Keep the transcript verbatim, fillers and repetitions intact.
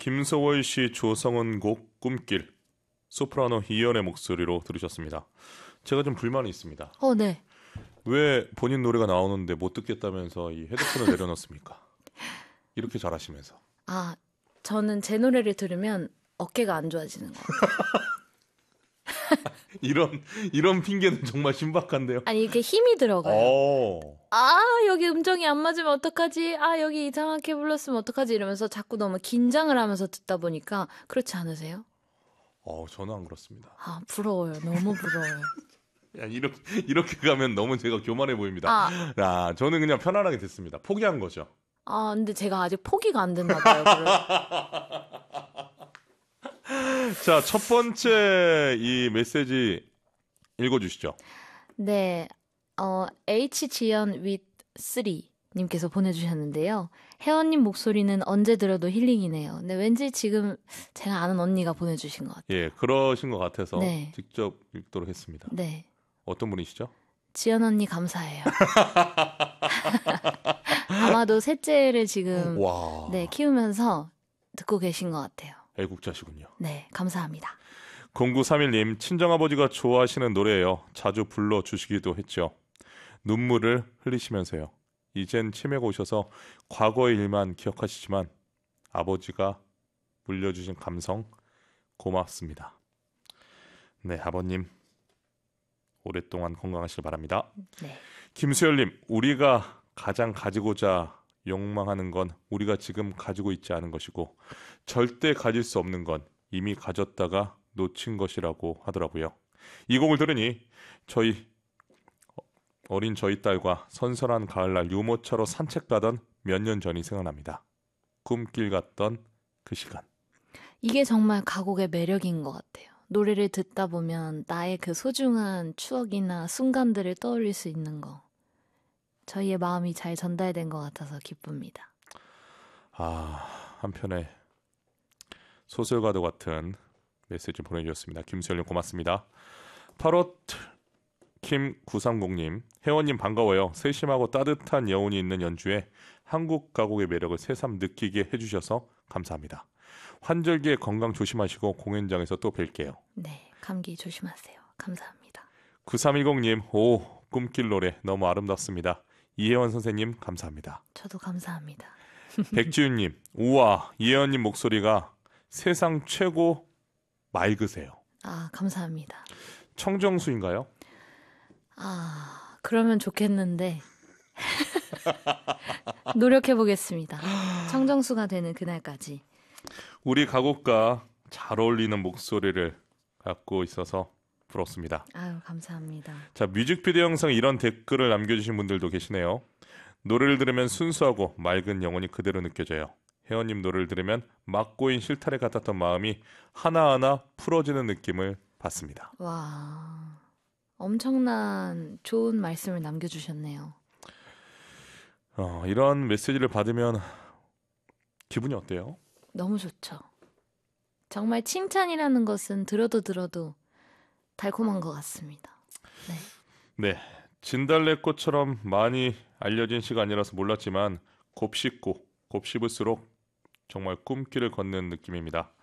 김서월 씨, 조성은 곡 꿈길, 소프라노 이연의 목소리로 들으셨습니다. 제가 좀 불만이 있습니다. 어, 네. 왜 본인 노래가 나오는데 못 듣겠다면서 이 헤드폰을 내려놓습니까? 이렇게 잘하시면서. 아, 저는 제 노래를 들으면 어깨가 안 좋아지는 거예요. 이런 이런 핑계는 정말 신박한데요. 아니, 이렇게 힘이 들어가요. 오. 아, 여기 음정이 안 맞으면 어떡하지? 아, 여기 이상하게 불렀으면 어떡하지? 이러면서 자꾸 너무 긴장을 하면서 듣다 보니까 그렇지 않으세요? 어, 저는 안 그렇습니다. 아, 부러워요. 너무 부러워요. 야, 이렇게 이렇게 가면 너무 제가 교만해 보입니다. 아, 야, 저는 그냥 편안하게 듣습니다. 포기한 거죠. 아, 근데 제가 아직 포기가 안 됐나 봐요. 자, 첫 번째 이 메시지 읽어주시죠. 네, 어, H지연 with 쓰리 님께서 보내주셨는데요. 혜원님 목소리는 언제 들어도 힐링이네요. 근데 왠지 지금 제가 아는 언니가 보내주신 것 같아요. 예, 그러신 것 같아서 네. 직접 읽도록 했습니다. 네, 어떤 분이시죠? 지연 언니 감사해요. 아마도 셋째를 지금 와, 네, 키우면서 듣고 계신 것 같아요. 애국자시군요. 네, 감사합니다. 공구삼일 님, 친정아버지가 좋아하시는 노래예요. 자주 불러주시기도 했죠. 눈물을 흘리시면서요. 이젠 치매가 오셔서 과거의 일만 기억하시지만 아버지가 물려주신 감성 고맙습니다. 네, 아버님 오랫동안 건강하시길 바랍니다. 네. 김수열님, 우리가 가장 가지고자 욕망하는 건 우리가 지금 가지고 있지 않은 것이고 절대 가질 수 없는 건 이미 가졌다가 놓친 것이라고 하더라고요. 이 곡을 들으니 저희 어린 저희 딸과 선선한 가을날 유모차로 산책 가던 몇 년 전이 생각납니다. 꿈길 갔던 그 시간. 이게 정말 가곡의 매력인 것 같아요. 노래를 듣다 보면 나의 그 소중한 추억이나 순간들을 떠올릴 수 있는 거. 저희의 마음이 잘 전달된 것 같아서 기쁩니다. 아, 한편에 소설과도 같은 메시지 보내주셨습니다. 김수열님 고맙습니다. 팔월 킴 구삼공님, 혜원님 반가워요. 세심하고 따뜻한 여운이 있는 연주에 한국 가곡의 매력을 새삼 느끼게 해주셔서 감사합니다. 환절기에 건강 조심하시고 공연장에서 또 뵐게요. 네, 감기 조심하세요. 감사합니다. 구삼일공님, 오, 꿈길 노래 너무 아름답습니다. 이혜원 선생님 감사합니다. 저도 감사합니다. 백지윤님, 우와, 이혜원님 목소리가 세상 최고 맑으세요. 아, 감사합니다. 청정수인가요? 아, 그러면 좋겠는데 노력해보겠습니다. 청정수가 되는 그날까지. 우리 가곡과 잘 어울리는 목소리를 갖고 있어서 부럽습니다. 아유, 감사합니다. 자, 뮤직비디오 영상에 이런 댓글을 남겨주신 분들도 계시네요. 노래를 들으면 순수하고 맑은 영혼이 그대로 느껴져요. 혜원님 노래를 들으면 막 고인 실타래 같았던 마음이 하나하나 풀어지는 느낌을 받습니다. 와, 엄청난 좋은 말씀을 남겨주셨네요. 어, 이런 메시지를 받으면 기분이 어때요? 너무 좋죠. 정말 칭찬이라는 것은 들어도 들어도 달콤한 것 같습니다. 네. 네, 진달래꽃처럼 많이 알려진 시가 아니라서 몰랐지만 곱씹고 곱씹을수록 정말 꿈길을 걷는 느낌입니다.